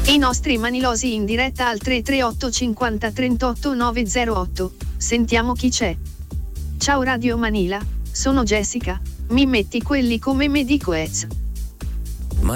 I nostri manilosi in diretta al 338 50 38 908. Sentiamo chi c'è. Ciao Radio Manila, sono Jessica, mi metti quelli come me di Quez.